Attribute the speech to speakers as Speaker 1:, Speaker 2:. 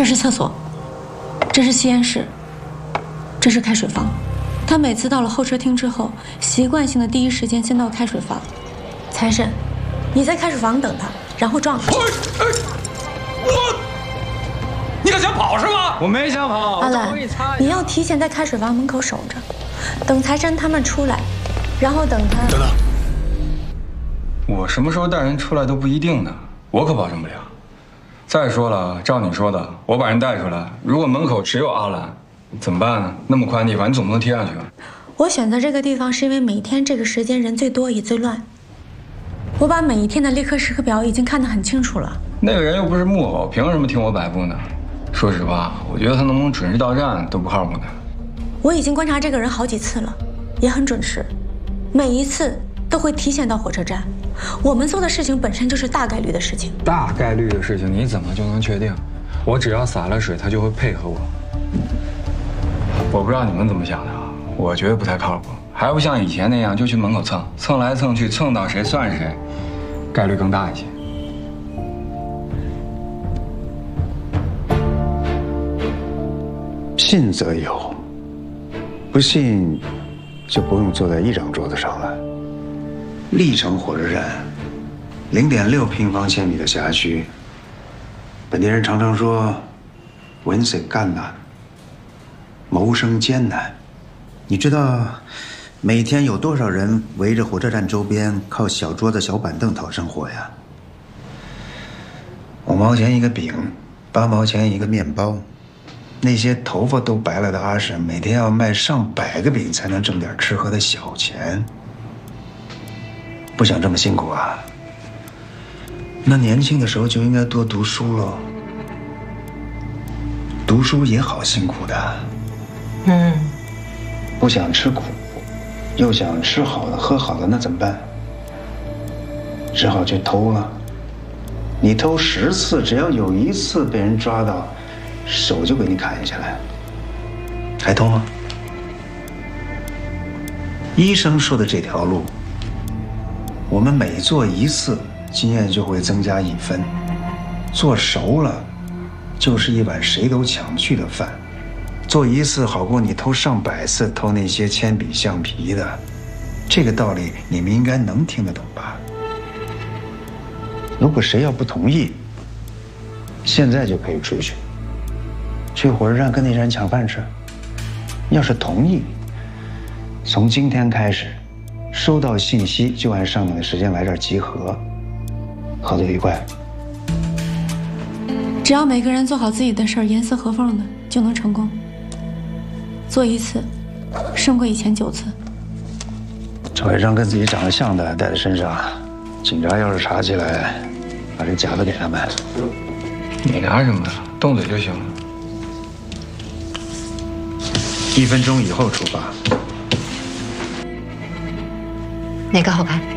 Speaker 1: 是厕所，这是吸烟室，这是开水房。他每次到了候车厅之后，习惯性的第一时间先到开水房。财神，你在开水房等他，然后撞他。
Speaker 2: 你可想跑是吗？
Speaker 3: 我没想跑。
Speaker 1: 阿兰，你要提前在开水房门口守着，等财神他们出来，然后等他。
Speaker 3: 等等，
Speaker 4: 我什么时候带人出来都不一定呢，我可保证不了。再说了，照你说的，我把人带出来，如果门口只有阿兰，怎么办呢？那么宽的地方，你总不能贴上去吧？
Speaker 1: 我选择这个地方是因为每天这个时间人最多也最乱。我把每一天的列克时刻表已经看得很清楚了。
Speaker 4: 那个人又不是木偶，凭什么听我摆布呢？说实话，我觉得他能不能准时到站都不靠谱呢。
Speaker 1: 我已经观察这个人好几次了，也很准时，每一次都会提前到火车站。我们做的事情本身就是大概率的事情。
Speaker 4: 大概率的事情你怎么就能确定？我只要洒了水，他就会配合我。我不知道你们怎么想的啊，我觉得不太靠谱，还不像以前那样就去门口蹭，蹭来蹭去，蹭到谁算谁，概率更大一些。
Speaker 5: 信则有，不信就不用坐在一张桌子上了。历城火车站，0.6平方千米的辖区，本地人常常说“文水干难”，谋生艰难。你知道每天有多少人围着火车站周边靠小桌子、小板凳讨生活呀？5毛钱一个饼，8毛钱一个面包。那些头发都白了的阿婶，每天要卖上100个饼才能挣点吃喝的小钱。不想这么辛苦啊？那年轻的时候就应该多读书喽。读书也好辛苦的。不想吃苦，又想吃好的喝好的，那怎么办？只好去偷了。你偷10次，只要有1次被人抓到，手就给你砍下来。还偷吗？医生说的这条路，我们每做1次，经验就会增加1分，做熟了，就是一碗谁都抢不去的饭。做1次好过你偷上百次，偷那些铅笔橡皮的。这个道理你们应该能听得懂吧？如果谁要不同意，现在就可以出去，去火车站跟那些人抢饭吃。要是同意，从今天开始，收到信息就按上面的时间来这儿集合。合作愉快。
Speaker 1: 只要每个人做好自己的事儿，严丝合缝的，就能成功。做1次，胜过以前9次。
Speaker 5: 找一张跟自己长得像的带在身上，警察要是查起来，把这假的给他们。
Speaker 4: 你拿什么呀？动嘴就行了。
Speaker 5: 1分钟以后出发。
Speaker 6: 哪个好看？